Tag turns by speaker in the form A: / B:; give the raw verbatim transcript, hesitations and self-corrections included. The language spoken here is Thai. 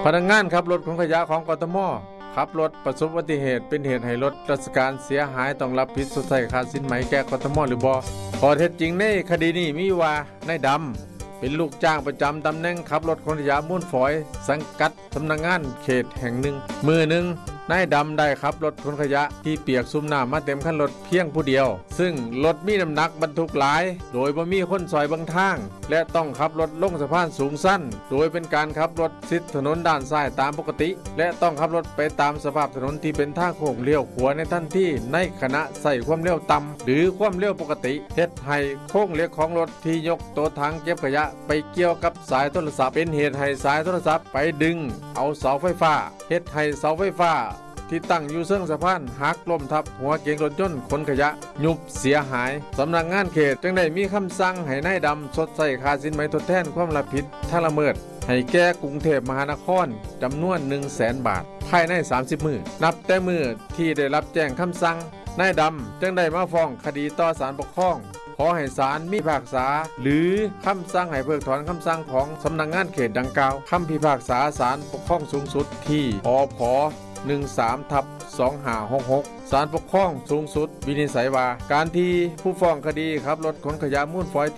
A: พนักงานขับรถของขยะของกทมขับรถประสบอุบัติเหตุเป็นเหตุให้รถราชการเสียหายต้องรับผิดชดใช้ค่าสินไหมแก่กทมหรือบ่ข้อเท็จจริงในคดีนี้มีว่านายดำเป็นลูกจ้างประจำตำแหน่งขับรถขนขยะมูลฝอยสังกัดสำนักงานเขตแห่งหนึ่งมือหนึ่งนายดำได้ขับรถขนขยะที่เปียกซุ่มน้ำมาเต็มคันรถเพียงผู้เดียวซึ่งรถมีน้ำหนักบรรทุกหลายโดยบ่มีคนซอยบางทางและต้องขับรถลงสะพานสูงสั้นโดยเป็นการขับรถชิดถนนด้านซ้ายตามปกติและต้องขับรถไปตามสภาพถนนที่เป็นทางโค้งเลี้ยวขวาในทันทีในขณะใส่ความเร็วต่ำหรือความเร็วปกติเฮ็ดให้โค้งเล็กของรถที่ยกตัวถังเก็บขยะไปเกี่ยวกับสายโทรศัพท์เป็นเหตุให้สายโทรศัพท์ไปดึงเอาเสาไฟฟ้าเฮ็ดให้เสาไฟฟ้าที่ตั้งอยู่เชิงสะพานหักล้มทับหัวเก๋งรถยนต์ขนขยะยุบเสียหายสำนักงานเขตจึงได้มีคำสั่งให้นายดำชดใช้ค่าสินไหมทดแทนความรับผิดทางละเมิดให้แก่กรุงเทพมหานครจำนวน หนึ่งแสน บาทภายในสามสิบมื้อนับแต่มื้อที่ได้รับแจ้งคำสั่งนายดำจึงได้มาฟ้องคดีต่อศาลปกครองขอให้ศาลมีพิพากษาหรือคำสั่งให้เพิกถอนคำสั่งของสำนักงานเขตดังกล่าวคำพิพากษาศาลปกครองสูงสุดที่อพหนึ่งสามทับสองห้าหกหกศาลปกครองสูงสุดวินิจฉัยว่าการที่ผู้ฟ้องคดีขับรถขนขยะมูลฝอย